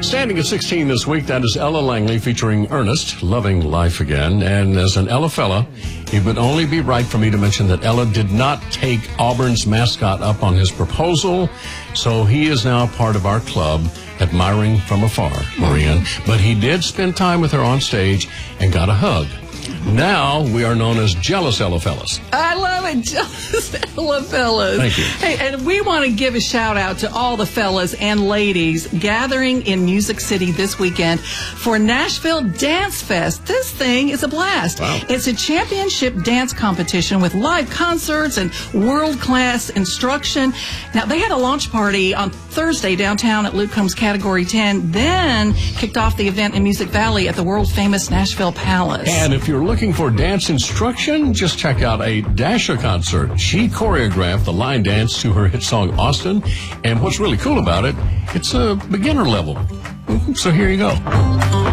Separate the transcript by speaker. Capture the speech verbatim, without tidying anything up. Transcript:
Speaker 1: Standing at sixteen this week, that is Ella Langley featuring Ernest, Loving Life Again. And as an Ella fella, it would only be right for me to mention that Ella did not take Auburn's mascot up on his proposal, so he is now part of our club, admiring from afar, Marianne. But he did spend time with her on stage and got a hug. Now we are known as Jealous Ella Fellas.
Speaker 2: I love it, Jealous Ella Fellas.
Speaker 1: Thank you.
Speaker 2: Hey, and we want to give a shout out to all the fellas and ladies gathering in Music City this weekend for Nashville Dance Fest. This thing is a blast.
Speaker 1: Wow.
Speaker 2: It's a championship dance competition with live concerts and world-class instruction. Now, they had a launch party on Thursday downtown at Luke Combs Category ten, then kicked off the event in Music Valley at the world-famous Nashville Palace.
Speaker 1: And if you're looking for dance instruction, just check out a Dasha concert. She choreographed the line dance to her hit song Austin, and what's really cool about it, it's a beginner level. So here you go.